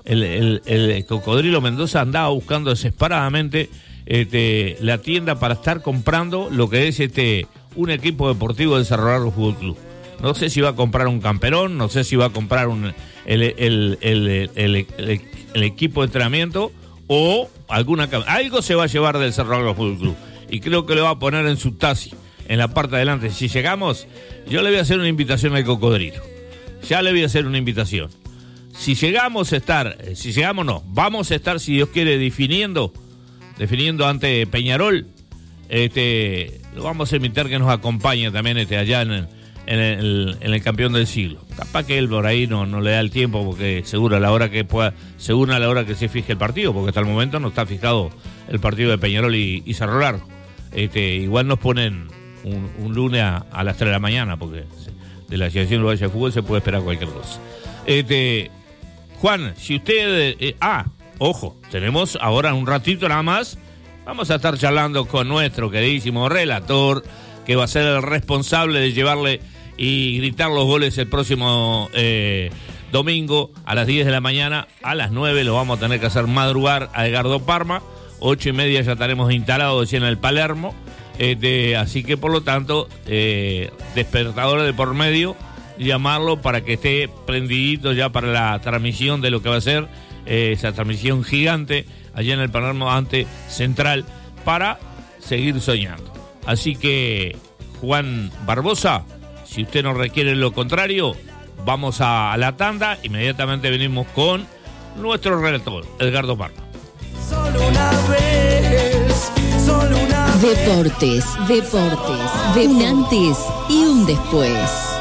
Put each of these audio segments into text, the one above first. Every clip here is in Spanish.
el Cocodrilo Mendoza andaba buscando desesperadamente la tienda para estar comprando lo que es un equipo deportivo de Cerro Largo Fútbol Club. No sé si va a comprar un camperón, no sé si va a comprar el equipo de entrenamiento o algo se va a llevar del Cerro Largo Fútbol Club. Y creo que lo va a poner en su taxi, en la parte de adelante. Si llegamos, yo le voy a hacer una invitación al Cocodrilo. Ya le voy a hacer una invitación. Si llegamos vamos a estar, si Dios quiere, definiendo ante Peñarol. Lo vamos a invitar que nos acompañe también allá en el campeón del siglo. Capaz que él por ahí no le da el tiempo, porque según a la hora que se fije el partido, porque hasta el momento no está fijado el partido de Peñarol y Cerro Largo. Igual nos ponen un lunes a las 3 de la mañana, porque de la Asociación Uruguaya de Fútbol se puede esperar cualquier cosa. Juan, si usted... ojo, tenemos ahora un ratito nada más. Vamos a estar charlando con nuestro queridísimo relator, que va a ser el responsable de llevarle y gritar los goles el próximo domingo a las 10 de la mañana. A las 9 lo vamos a tener que hacer madrugar a Edgardo Parma. 8:30 ya estaremos instalados en el Palermo. Así que por lo tanto, despertadores de por medio, llamarlo para que esté prendidito ya para la transmisión de lo que va a ser esa transmisión gigante allá en el Palermo ante Central, para seguir soñando. Así que, Juan Barbosa, si usted no requiere lo contrario, vamos a la tanda. Inmediatamente venimos con nuestro relator, Edgardo Parma. Deportes, de un antes y un después.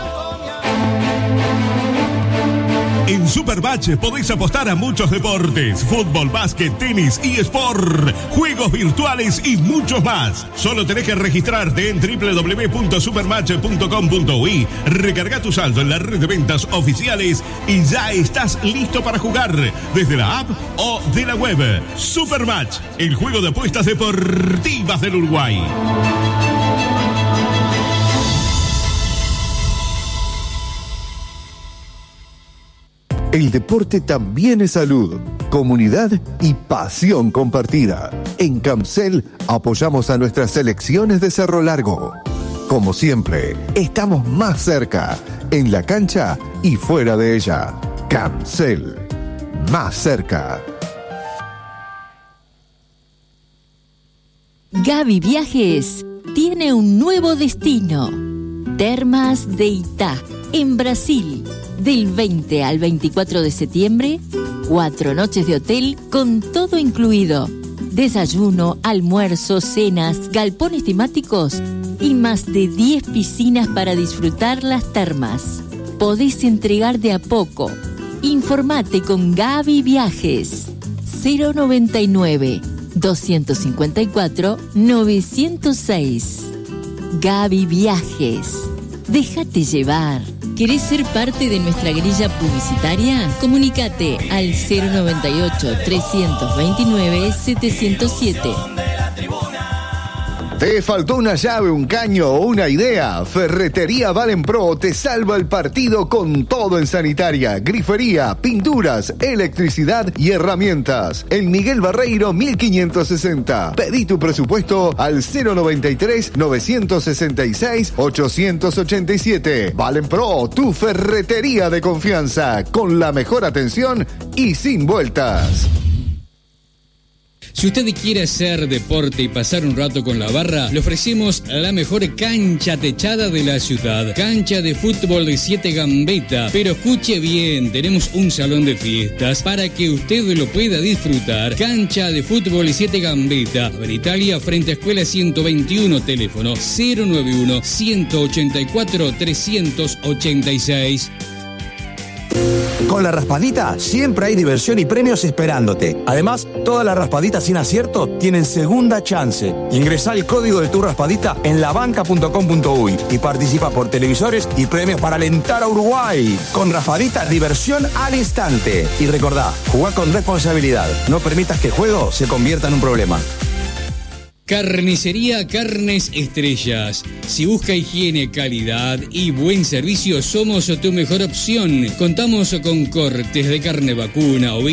En Supermatch podéis apostar a muchos deportes: fútbol, básquet, tenis, eSport, juegos virtuales y muchos más. Solo tenés que registrarte en www.supermatch.com.uy, recarga tu saldo en la red de ventas oficiales y ya estás listo para jugar desde la app o de la web. Supermatch, el juego de apuestas deportivas del Uruguay. El deporte también es salud, comunidad y pasión compartida. En Camcel apoyamos a nuestras selecciones de Cerro Largo. Como siempre, estamos más cerca, en la cancha y fuera de ella. Camcel, más cerca. Gaby Viajes tiene un nuevo destino. Termas de Itá, en Brasil. Del 20 al 24 de septiembre, 4 noches de hotel con todo incluido. Desayuno, almuerzo, cenas, galpones temáticos y más de 10 piscinas para disfrutar las termas. Podés entregar de a poco. Informate con Gaby Viajes. 099-254-906. Gaby Viajes. Déjate llevar. ¿Querés ser parte de nuestra grilla publicitaria? Comunícate al 098-329-707. ¿Te faltó una llave, un caño o una idea? Ferretería Valenpro te salva el partido con todo en sanitaria, grifería, pinturas, electricidad y herramientas. En Miguel Barreiro 1560. Pedí tu presupuesto al 093-966-887. Valenpro, tu ferretería de confianza, con la mejor atención y sin vueltas. Si usted quiere hacer deporte y pasar un rato con la barra, le ofrecemos la mejor cancha techada de la ciudad. Cancha de fútbol de 7 Gambetta. Pero escuche bien, tenemos un salón de fiestas para que usted lo pueda disfrutar. Cancha de fútbol de 7 Gambetta. En Italia, frente a Escuela 121, teléfono 091-184-386. Con la raspadita siempre hay diversión y premios esperándote. Además, todas las raspaditas sin acierto tienen segunda chance. Ingresá el código de tu raspadita en labanca.com.uy y participa por televisores y premios para alentar a Uruguay. Con raspadita, diversión al instante. Y recordá, jugá con responsabilidad. No permitas que el juego se convierta en un problema. Carnicería Carnes Estrellas. Si busca higiene, calidad y buen servicio, somos tu mejor opción. Contamos con cortes de carne vacuna,